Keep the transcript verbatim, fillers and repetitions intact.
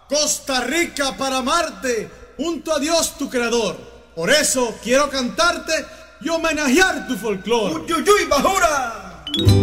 Costa Rica para amarte, junto a Dios tu creador. Por eso quiero cantarte y homenajear tu folclor. ¡Uyuyuy, bajura!